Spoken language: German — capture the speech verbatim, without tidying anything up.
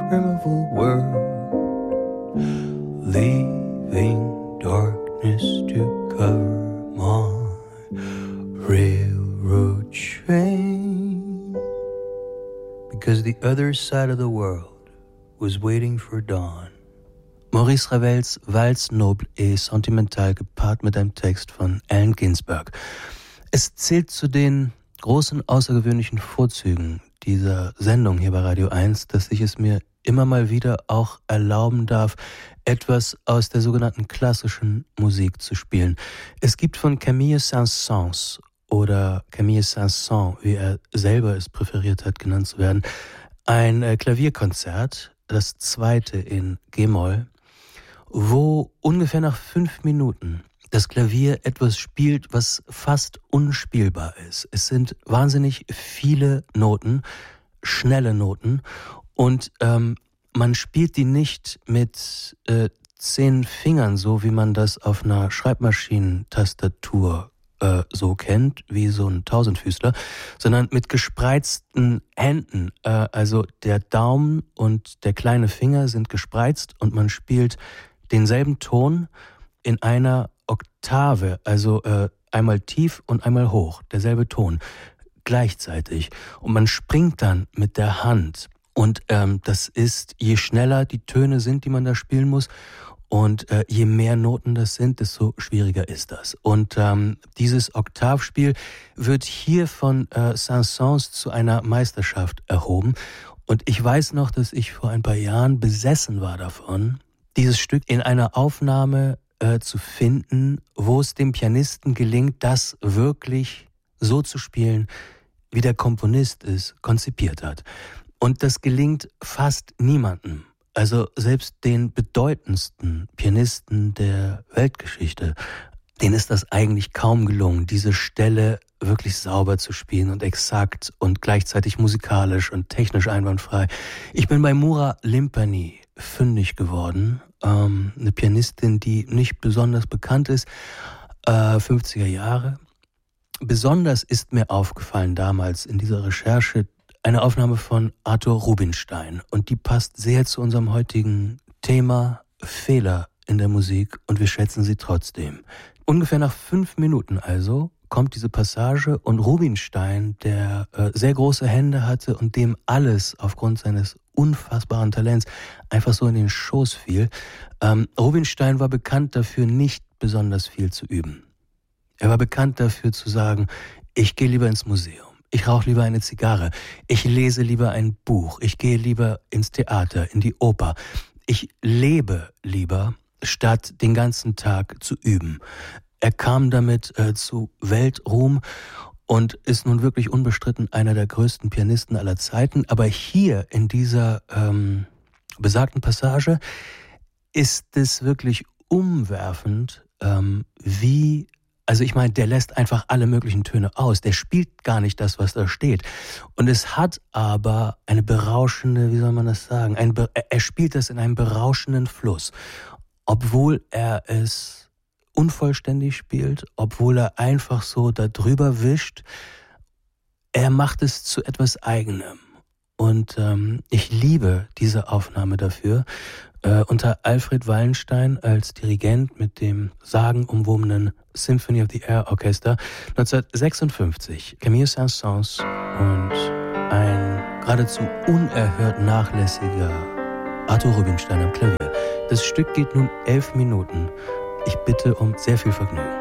unfathomable world, leaving darkness to cover my railroad train, because the other side of the world was waiting for dawn. Maurice Ravels Valse noble et sentimental gepaart mit einem Text von Allen Ginsberg. Es zählt zu den großen außergewöhnlichen Vorzügen dieser Sendung hier bei Radio eins, dass ich es mir immer mal wieder auch erlauben darf, etwas aus der sogenannten klassischen Musik zu spielen. Es gibt von Camille Saint-Saëns oder Camille Saint-Saëns, wie er selber es präferiert hat, genannt zu werden, ein äh, Klavierkonzert, das zweite in G-Moll, wo ungefähr nach fünf Minuten das Klavier etwas spielt, was fast unspielbar ist. Es sind wahnsinnig viele Noten, schnelle Noten, und ähm, man spielt die nicht mit äh, zehn Fingern, so wie man das auf einer Schreibmaschinentastatur äh, so kennt, wie so ein Tausendfüßler, sondern mit gespreizten Händen. Äh, also der Daumen und der kleine Finger sind gespreizt und man spielt denselben Ton in einer Oktave, also äh, einmal tief und einmal hoch, derselbe Ton, gleichzeitig. Und man springt dann mit der Hand. Und ähm, das ist, je schneller die Töne sind, die man da spielen muss, und äh, je mehr Noten das sind, desto schwieriger ist das. Und ähm, dieses Oktavspiel wird hier von äh, Saint-Saëns zu einer Meisterschaft erhoben. Und ich weiß noch, dass ich vor ein paar Jahren besessen war davon, dieses Stück in einer Aufnahme äh, zu finden, wo es dem Pianisten gelingt, das wirklich so zu spielen, wie der Komponist es konzipiert hat. Und das gelingt fast niemandem. Also selbst den bedeutendsten Pianisten der Weltgeschichte, denen ist das eigentlich kaum gelungen, diese Stelle wirklich sauber zu spielen und exakt und gleichzeitig musikalisch und technisch einwandfrei. Ich bin bei Moura Limpany fündig geworden, ähm, eine Pianistin, die nicht besonders bekannt ist, äh, fünfziger Jahre. Besonders ist mir aufgefallen damals in dieser Recherche eine Aufnahme von Arthur Rubinstein, und die passt sehr zu unserem heutigen Thema Fehler in der Musik, und wir schätzen sie trotzdem. Ungefähr nach fünf Minuten also kommt diese Passage, und Rubinstein, der äh, sehr große Hände hatte und dem alles aufgrund seines unfassbaren Talents einfach so in den Schoß fiel, ähm, Rubinstein war bekannt dafür, nicht besonders viel zu üben. Er war bekannt dafür zu sagen, ich gehe lieber ins Museum. Ich rauche lieber eine Zigarre, ich lese lieber ein Buch, ich gehe lieber ins Theater, in die Oper. Ich lebe lieber, statt den ganzen Tag zu üben. Er kam damit äh, zu Weltruhm und ist nun wirklich unbestritten einer der größten Pianisten aller Zeiten. Aber hier in dieser ähm, besagten Passage ist es wirklich umwerfend, ähm, wie... Also ich meine, der lässt einfach alle möglichen Töne aus. Der spielt gar nicht das, was da steht. Und es hat aber eine berauschende, wie soll man das sagen, ein, er spielt das in einem berauschenden Fluss. Obwohl er es unvollständig spielt, obwohl er einfach so da drüber wischt, er macht es zu etwas Eigenem. Und ähm, ich liebe diese Aufnahme dafür. Äh, unter Alfred Wallenstein als Dirigent mit dem sagenumwobenen Symphony of the Air Orchester neunzehnhundertsechsundfünfzig. Camille Saint-Saëns und ein geradezu unerhört nachlässiger Arthur Rubinstein am Klavier. Das Stück geht nun elf Minuten. Ich bitte um sehr viel Vergnügen.